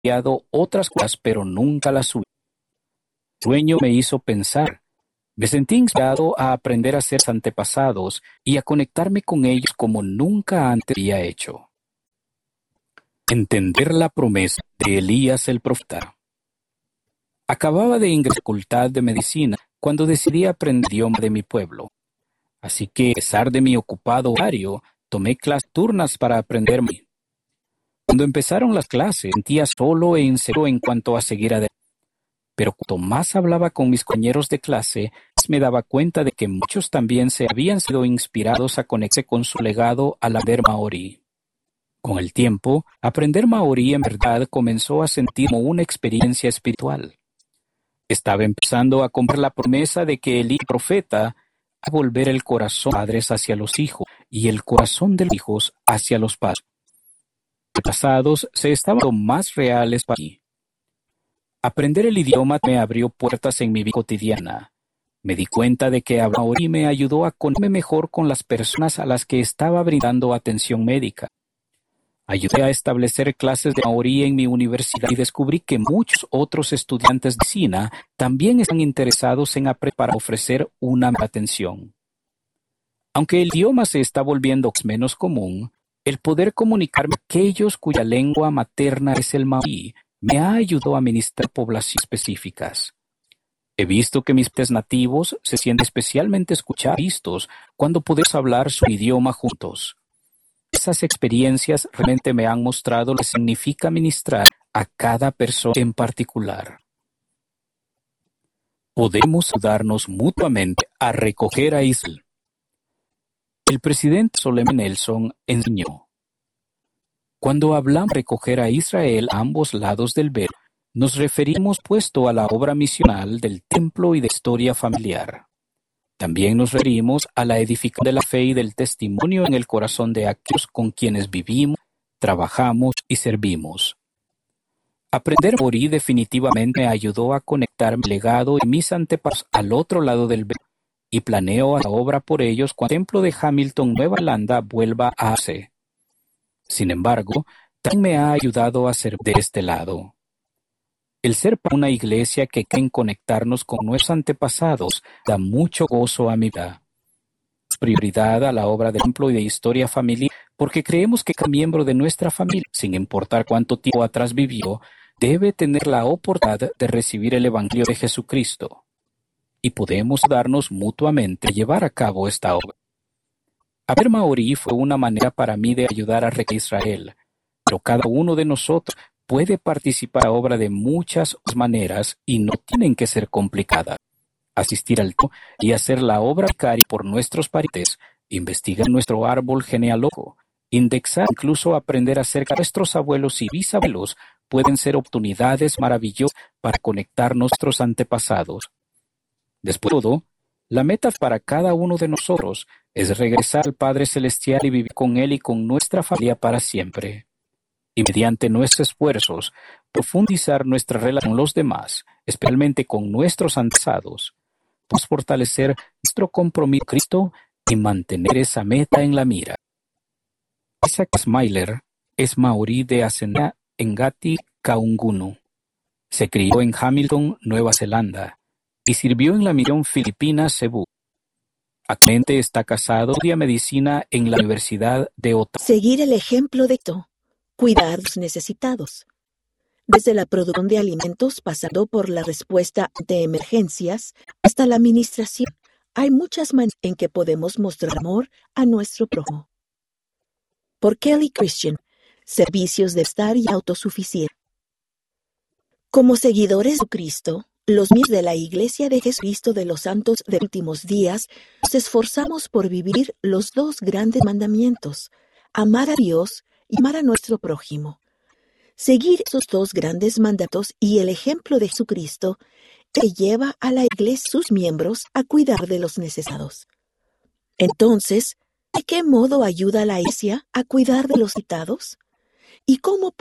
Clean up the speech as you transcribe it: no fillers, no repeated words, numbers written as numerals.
estudiado otras cosas, pero nunca las subí. El sueño me hizo pensar. Me sentí inspirado a aprender a ser antepasados y a conectarme con ellos como nunca antes había hecho. Entender la promesa de Elías el profeta. Acababa de ingresar a la facultad de medicina cuando decidí aprender el idioma de mi pueblo. Así que, a pesar de mi ocupado horario, tomé clases turnas para aprender. Cuando empezaron las clases, me sentía solo e inseguro en cuanto a seguir adelante. Pero cuanto más hablaba con mis compañeros de clase, más me daba cuenta de que muchos también se habían sido inspirados a conectarse con su legado al aprender maorí. Con el tiempo, aprender maorí en verdad comenzó a sentir como una experiencia espiritual. Estaba empezando a comprender la promesa de que el profeta a volver el corazón de los padres hacia los hijos y el corazón de los hijos hacia los padres. Los pasados se estaban volviendo más reales para mí. Aprender el idioma me abrió puertas en mi vida cotidiana. Me di cuenta de que hablar maorí me ayudó a conocerme mejor con las personas a las que estaba brindando atención médica. Ayudé a establecer clases de maorí en mi universidad y descubrí que muchos otros estudiantes de medicina también están interesados en aprender para ofrecer una mejor atención. Aunque el idioma se está volviendo menos común, el poder comunicarme con aquellos cuya lengua materna es el maorí me ha ayudado a ministrar poblaciones específicas. He visto que mis pacientes nativos se sienten especialmente escuchados y vistos cuando podemos hablar su idioma juntos. Esas experiencias realmente me han mostrado lo que significa ministrar a cada persona en particular. Podemos ayudarnos mutuamente a recoger a Israel. El presidente Soleimán Nelson enseñó: cuando hablamos de recoger a Israel a ambos lados del velo, nos referimos puesto a la obra misional del templo y de historia familiar. También nos referimos a la edificación de la fe y del testimonio en el corazón de aquellos con quienes vivimos, trabajamos y servimos. Aprender maorí definitivamente me ayudó a conectar mi legado y mis antepasados al otro lado del velo, y planeo la obra por ellos cuando el templo de Hamilton, Nueva Zelanda, vuelva a hacerse. Sin embargo, también me ha ayudado a servir de este lado. El ser parte de una iglesia que cree en conectarnos con nuestros antepasados da mucho gozo a mi vida. Es prioridad a la obra del templo y de historia familiar porque creemos que cada miembro de nuestra familia, sin importar cuánto tiempo atrás vivió, debe tener la oportunidad de recibir el Evangelio de Jesucristo. Y podemos darnos mutuamente a llevar a cabo esta obra. Aprender maorí fue una manera para mí de ayudar a recoger a Israel, pero cada uno de nosotros puede participar en la obra de muchas maneras y no tienen que ser complicadas. Asistir al templo y hacer la obra vicaria por nuestros parientes, investigar nuestro árbol genealógico, indexar, incluso aprender acerca de nuestros abuelos y bisabuelos pueden ser oportunidades maravillosas para conectar nuestros antepasados. Después de todo, la meta para cada uno de nosotros es regresar al Padre Celestial y vivir con Él y con nuestra familia para siempre. Y mediante nuestros esfuerzos, profundizar nuestra relación con los demás, especialmente con nuestros antepasados, podemos fortalecer nuestro compromiso con Cristo y mantener esa meta en la mira. Isaac Smiler es maorí de Asena Ngati Kaungunu. Se crió en Hamilton, Nueva Zelanda, y sirvió en la misión filipina Cebu. Actualmente está casado y estudia medicina en la Universidad de Ottawa. Seguir el ejemplo de Cristo. Cuidar de los necesitados. Desde la producción de alimentos pasando por la respuesta ante emergencias hasta la administración, hay muchas maneras en que podemos mostrar amor a nuestro prójimo. Por Kelly Christian, Servicios de Estar y Autosuficiencia. Como seguidores de Cristo, los miembros de la Iglesia de Jesucristo de los Santos de Últimos Días, nos esforzamos por vivir los dos grandes mandamientos: amar a Dios y amar a nuestro prójimo. Seguir esos dos grandes mandatos y el ejemplo de Jesucristo que lleva a la Iglesia y sus miembros a cuidar de los necesitados. Entonces, ¿de qué modo ayuda a la Iglesia a cuidar de los necesitados? ¿Y cómo